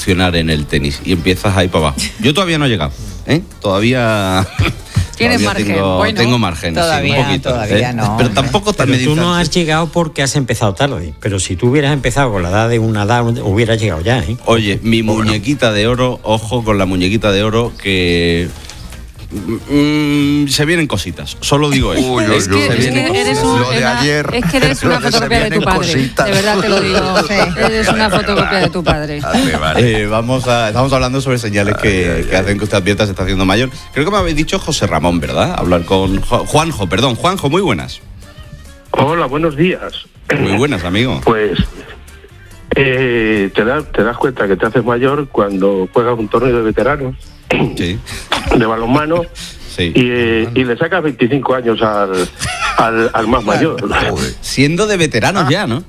evolucionar en el tenis y empiezas ahí para abajo. Yo todavía no he llegado, todavía... Tienes margen. Tengo margen, todavía, sí, un poquito. todavía no. Pero tampoco tan Pero tú no has llegado porque has empezado tarde. Pero si tú hubieras empezado con la edad de una edad, hubieras llegado ya, ¿eh? Oye, mi muñequita de oro, ojo con la muñequita de oro, que... se vienen cositas, solo digo eso. Es que eres una fotocopia de tu padre. Cositas. De verdad te lo digo. Eres una fotocopia de tu padre. Vale. Estamos hablando sobre señales que hacen que usted advierta se está haciendo mayor. Creo que me habéis dicho José Ramón, ¿verdad? Hablar con Juanjo, muy buenas. Hola, buenos días. Muy buenas, amigo. Pues te das cuenta que te haces mayor cuando juegas un torneo de veteranos, Sí. de balonmano, Sí. y le sacas 25 años al más mayor. Siendo de veteranos ya, ¿no?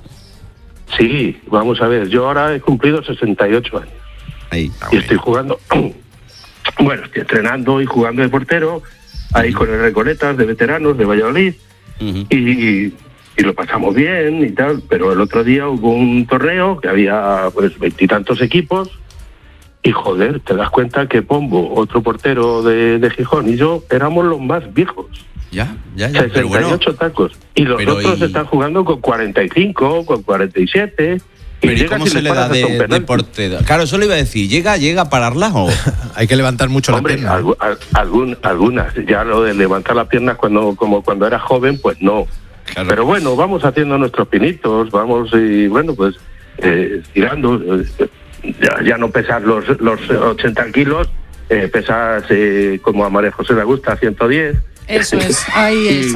Sí, vamos a ver, yo ahora he cumplido 68 años Ahí. y estoy jugando, bueno, estoy entrenando y jugando de portero, ahí con el Recoletas de veteranos de Valladolid, Uh-huh. y lo pasamos bien y tal, pero el otro día hubo un torneo que había pues 20 y tantos equipos y joder, te das cuenta que Pombo, otro portero de Gijón, y yo éramos los más viejos. Ya. Pero 68 bueno, tacos. Y los otros están jugando con 45, con 47. pero ¿y llegas cómo y se les le da paras hasta un de penalti. portero? Claro, eso le iba a decir. ¿Llega a pararlas o...? Hay que levantar mucho Hombre, la pierna. algunas. Ya lo de levantar las piernas como cuando era joven, pues no. Claro. Pero bueno, vamos haciendo nuestros pinitos, vamos y bueno, pues tirando. Ya no pesas los 80 kilos, pesas como a María José le gusta, 110. Eso es, ahí es.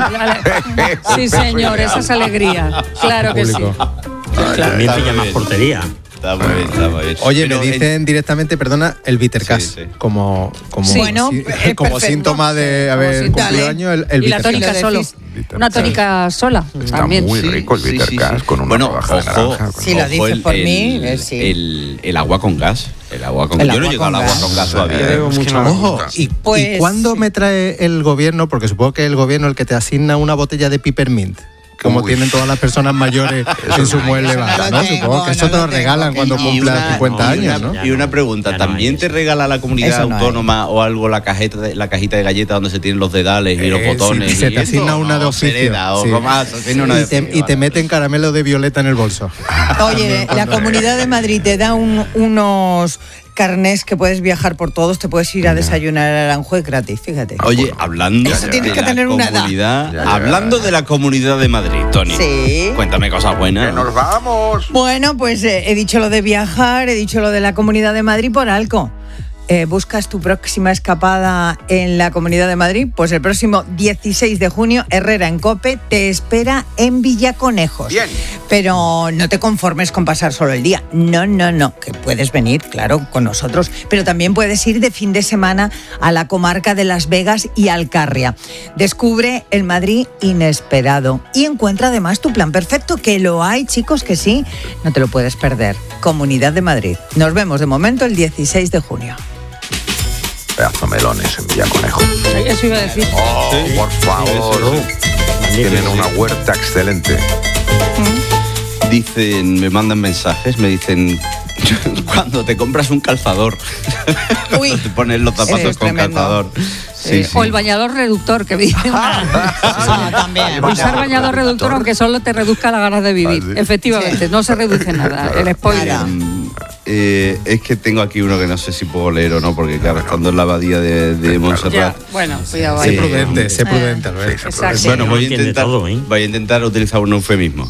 Sí, señor, esa es alegría. Claro que sí. También pilla más portería. Está muy bien. Oye, Pero me dicen directamente, perdona, el Vitercas, Sí. como Sí. Bueno, es como perfecto. síntoma de haber síntoma. cumplido años el Y la Vitercas. tónica solo. Una tónica sola. Está También. muy rico el Vitercas con una rodaja de naranja. Si lo dices por mí, sí. El agua con gas. El Yo no agua he llegado con al agua gas. con gas todavía. Es que no me Ojo, gusta. ¿y Pues, cuándo sí. me trae el gobierno? Porque supongo que el gobierno el que te asigna una botella de Peppermint, como Uy. tienen todas las personas mayores en su mueble eso no baja, lo ¿no? tengo, Supongo que eso no te lo lo regalan tengo, cuando que no. cumplas 50 años, ¿no? Y una pregunta, Ya no ¿también hay. te regala la comunidad Eso no hay. autónoma o algo la cajita de galleta donde se tienen los dedales y los botones? Si se y te esto? asigna una de No, se oficio. hereda, o sí. más, se tiene una de Y te meten caramelo de violeta en el bolso. Oye, la Comunidad de Madrid te da unos carnés que puedes viajar por todos, te puedes ir a desayunar a Aranjuez gratis, fíjate. Oye, hablando Eso de tienes que la tener una edad. comunidad, Ya, hablando de la Comunidad de Madrid, Tony. Sí. Cuéntame cosas buenas. ¡Que nos vamos! Bueno, pues he dicho lo de viajar, he dicho lo de la Comunidad de Madrid por algo. ¿Buscas tu próxima escapada en la Comunidad de Madrid? Pues el próximo 16 de junio, Herrera en COPE te espera en Villaconejos. Bien. Pero no te conformes con pasar solo el día. No, que puedes venir, claro, con nosotros. Pero también puedes ir de fin de semana a la comarca de Las Vegas y Alcarria. Descubre el Madrid inesperado y encuentra además tu plan perfecto, que lo hay, chicos, que sí. No te lo puedes perder. Comunidad de Madrid. Nos vemos de momento el 16 de junio. Pedazo melones en Villaconejo. Eso iba a decir. Oh, por favor. Tienen una huerta excelente. Dicen, me mandan mensajes, me dicen, cuando te compras un calzador, Uy, te pones los zapatos eso es con tremendo. calzador. Sí, sí. O el bañador reductor, que vi. También. Usar bañador reductor, aunque solo te reduzca las ganas de vivir. Ah, sí. Efectivamente, no se reduce nada. El spoiler. Es que tengo aquí uno que no sé si puedo leer o no, porque claro, estando en la abadía de Montserrat. Ya, bueno, cuidado Sé ahí. prudente, Albert. Sí, Exacto. Bueno, voy a entiende intentar, todo, ¿eh? voy a intentar utilizar un eufemismo.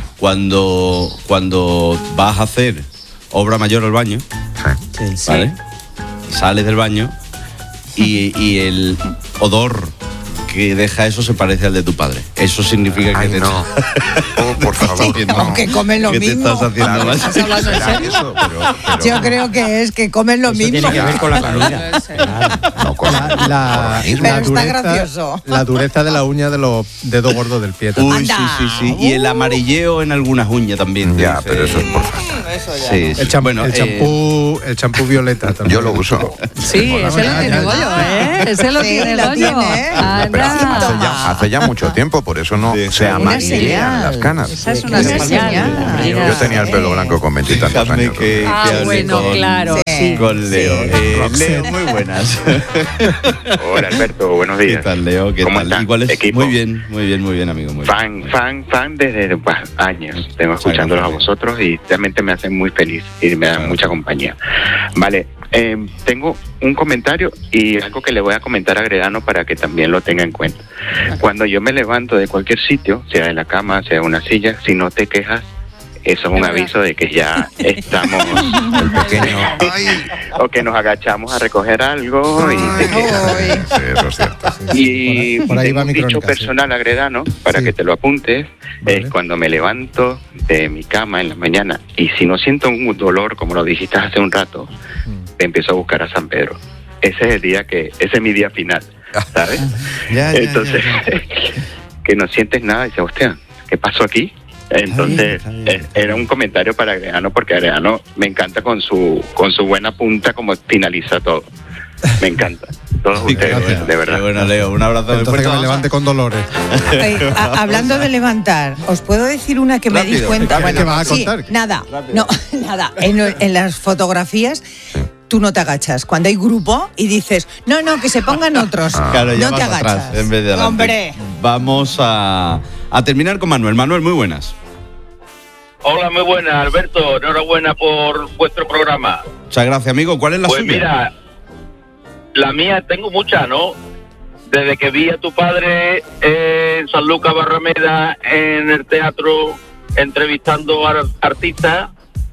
Cuando vas a hacer obra mayor al baño, Sí. ¿vale? Sales del baño y el odor que deja eso se parece al de tu padre. Eso significa que Ay, te no. Oh, por favor, No, que comen lo que te mismo. estás haciendo mal. ¿Estás hablando en serio? Eso, pero Yo creo que es que comen lo Eso mismo. tiene que ver con la comida. no con La Pero está dureza, gracioso. la dureza de la uña de los dedos gordos del pie. Uy, Anda. sí. Y el amarilleo en algunas uñas también. te Ya, dice. pero eso es por favor. Sí, sí. El champú violeta también. Yo lo uso. Sí, ese lo tiene Goyo, ¿eh? Ese lo Sí, tiene lo Goyo. tiene, ¿eh? Pero Anda. hace ya mucho tiempo, por eso no Sí, se una amarillean señal. las canas. Esa es una Una señal. señal. Mira. Yo tenía el pelo blanco con 20 y tantos Dejadme años. que Ah, hable bueno, con- claro. Sí. Con Leo. Leo, muy buenas. Hola Alberto, buenos días. ¿Qué tal, Leo? ¿Qué ¿Cómo tal? están, Igual es equipo? muy bien, amigo. Muy bien. Fan desde años. Tengo escuchándolos a vosotros y realmente me hacen muy feliz y me dan mucha compañía. Vale, tengo un comentario y algo que le voy a comentar a Gredano para que también lo tenga en cuenta. Cuando yo me levanto de cualquier sitio, sea de la cama, sea de una silla, si no te quejas, eso es un aviso de que ya estamos El pequeño. o que nos agachamos a recoger algo y te quejas. Sí, eso es cierto. Y Por ahí tengo va un mi dicho crónica, personal a Gredano, para Sí. que te lo apuntes, Vale. es cuando me levanto de mi cama en la mañana y si no siento un dolor, como lo dijiste hace un rato, te empiezo a buscar a San Pedro. Ese es el día ese es mi día final, ¿sabes? Ya. Entonces, que no sientes nada, dices, hostia, ¿qué pasó aquí? Entonces, Está bien. era un comentario para Agredano, porque Agredano me encanta con su buena punta como finaliza todo. Me encanta. Todos Sí, qué ustedes, bueno, de verdad. qué bueno, Leo. Un abrazo muy Entonces fuerte. que me Vamos a- levante con dolores. Hablando de levantar, ¿os puedo decir una que me di Rápido. cuenta? ¿Qué vas a Sí, contar? nada, no, nada. En las fotografías tú no te agachas. Cuando hay grupo y dices, no, que se pongan otros, Claro, ya no te vas agachas. atrás en vez de adelante. Hombre. Vamos a terminar con Manuel. Manuel, muy buenas. Hola, muy buenas, Alberto. Enhorabuena por vuestro programa. Muchas gracias, amigo. ¿Cuál es la Pues suya? mira, la mía tengo muchas, ¿no? Desde que vi a tu padre en San Lucas Barrameda en el teatro entrevistando a artistas,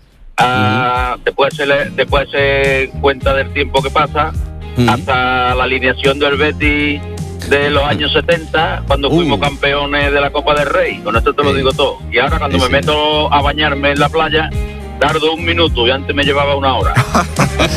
después se cuenta del tiempo que pasa, hasta la alineación del Betis de los años 70, cuando fuimos campeones de la Copa del Rey. Con esto te lo digo todo. Y ahora cuando me meto a bañarme en la playa, tardo un minuto y antes me llevaba una hora.